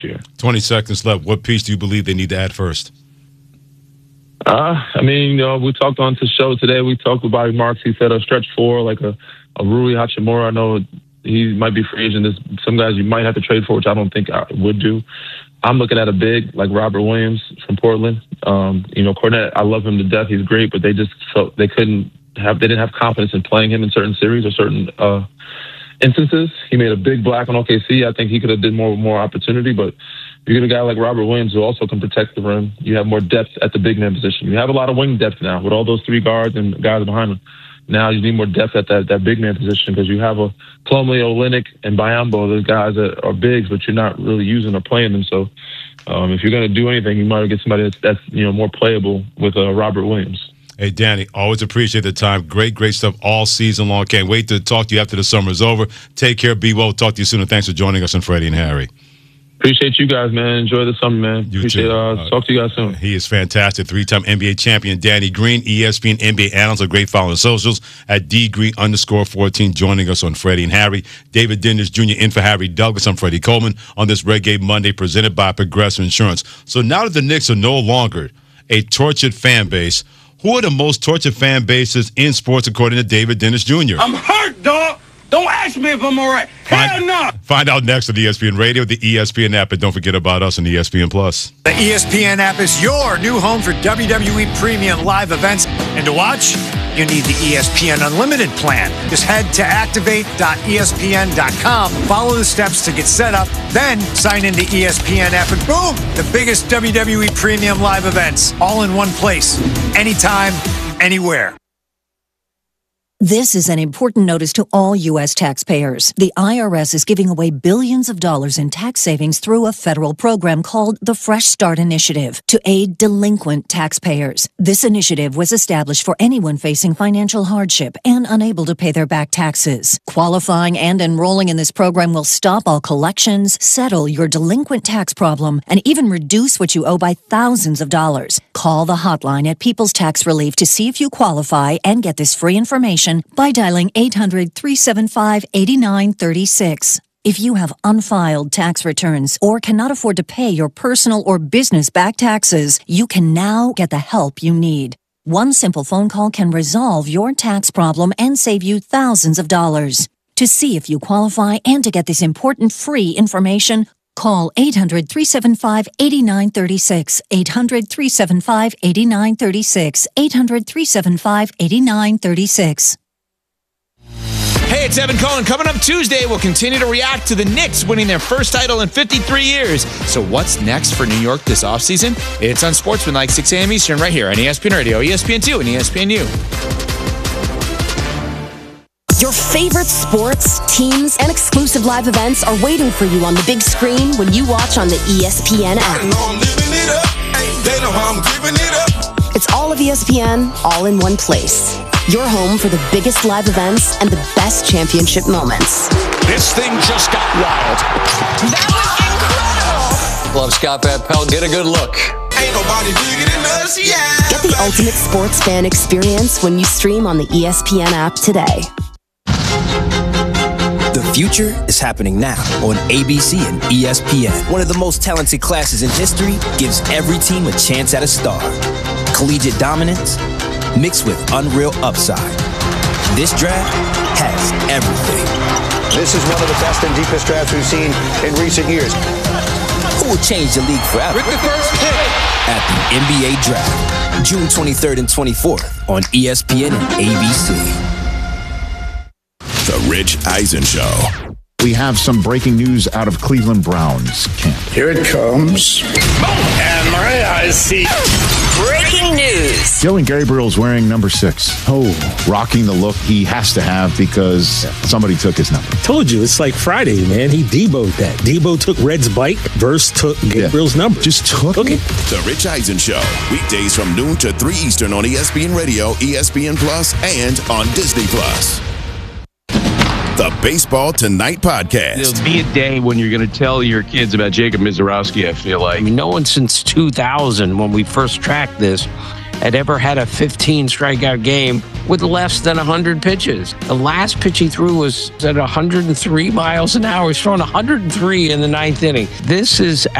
year. 20 seconds left. What piece do you believe they need to add first? I mean, we talked on the show today. We talked with Bobby Marks. He said a stretch four, like a Rui Hachimura. I know he might be free agent. There's some guys you might have to trade for, which I don't think I would do. I'm looking at a big like Robert Williams from Portland. Cornette, I love him to death. He's great, but they just felt they didn't have confidence in playing him in certain series or certain instances. He made a big black on OKC. I think he could have did more opportunity, but you get a guy like Robert Williams who also can protect the rim. You have more depth at the big man position. You have a lot of wing depth now with all those three guards and guys behind them. Now you need more depth at that big man position because you have a Plumlee, Olynyk, and Biyombo, those guys that are bigs, but you're not really using or playing them. So if you're going to do anything, you might get somebody that's more playable with Robert Williams. Hey, Danny, always appreciate the time. Great stuff all season long. Can't wait to talk to you after the summer's over. Take care. Be well. Talk to you soon. And thanks for joining us on Freddie and Harry. Appreciate you guys, man. Enjoy the summer, man. You Appreciate too. Talk to you guys soon. He is fantastic. 3-time NBA champion Danny Green, ESPN NBA analyst. A great follow on socials at DGreen_14, joining us on Freddie and Harry. David Dennis Jr. in for Harry Douglas. I'm Freddie Coleman on this Reggae Monday presented by Progressive Insurance. So now that the Knicks are no longer a tortured fan base, who are the most tortured fan bases in sports according to David Dennis Jr.? I'm hurt, dog. Don't ask me if I'm all right. Hell no. Find out next on ESPN Radio, the ESPN app, and don't forget about us on ESPN Plus. The ESPN app is your new home for WWE premium live events. And to watch, you need the ESPN Unlimited plan. Just head to activate.espn.com, follow the steps to get set up, then sign into ESPN app, and boom, the biggest WWE premium live events, all in one place, anytime, anywhere. This is an important notice to all U.S. taxpayers. The IRS is giving away billions of dollars in tax savings through a federal program called the Fresh Start Initiative to aid delinquent taxpayers. This initiative was established for anyone facing financial hardship and unable to pay their back taxes. Qualifying and enrolling in this program will stop all collections, settle your delinquent tax problem, and even reduce what you owe by thousands of dollars. Call the hotline at People's Tax Relief to see if you qualify and get this free information by dialing 800-375-8936. If you have unfiled tax returns or cannot afford to pay your personal or business back taxes, you can now get the help you need. One simple phone call can resolve your tax problem and save you thousands of dollars. To see if you qualify and to get this important free information, call 800-375-8936, 800-375-8936, 800-375-8936. Hey, it's Evan Cohen. Coming up Tuesday, we'll continue to react to the Knicks winning their first title in 53 years. So what's next for New York this offseason? It's on Sportsmanlike, 6 a.m. Eastern, right here on ESPN Radio, ESPN2, and ESPNU. Your favorite sports, teams, and exclusive live events are waiting for you on the big screen when you watch on the ESPN app. I know I'm living it up. They know how I'm giving it up. It's all of ESPN, all in one place. Your home for the biggest live events and the best championship moments. This thing just got wild. That was incredible. Love Scott Van Pelt. Get a good look. Ain't nobody bigger than us, yeah. Get the ultimate sports fan experience when you stream on the ESPN app today. The future is happening now on ABC and ESPN. One of the most talented classes in history gives every team a chance at a star. Collegiate dominance mixed with unreal upside. This draft has everything. This is one of the best and deepest drafts we've seen in recent years. Who will change the league forever? With the first pick at the NBA Draft, June 23rd and 24th on ESPN and ABC. The Rich Eisen Show. We have some breaking news out of Cleveland Browns camp. Here it comes. And my eyes see. Breaking news. Dylan Gabriel's wearing number 6. Oh, rocking the look he has to have because somebody took his number. Told you, it's like Friday, man. He Debo'd that. Debo took Red's bike. Verse took Gabriel's number. Just took it. The Rich Eisen Show. Weekdays from noon to 3 Eastern on ESPN Radio, ESPN Plus, and on Disney Plus. The Baseball Tonight podcast. There'll be a day when you're going to tell your kids about Jacob Mizorowski, I feel like. I mean, no one since 2000, when we first tracked this, had ever had a 15 strikeout game with less than 100 pitches. The last pitch he threw was at 103 miles an hour. He's throwing 103 in the ninth inning. This is